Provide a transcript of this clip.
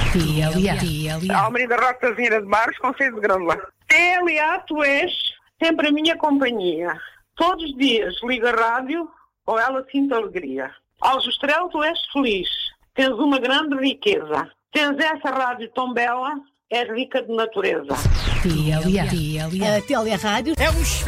TLA. Almeida Roque das Vinheiras de Barros, Conselho de Grândola. TLA, tu és sempre a minha companhia. Todos os dias liga a rádio ou ela sinto alegria. Aos Estrela, tu és feliz. Tens uma grande riqueza. Tens essa rádio tão bela, és rica de natureza. TLA. A TLA Rádio É um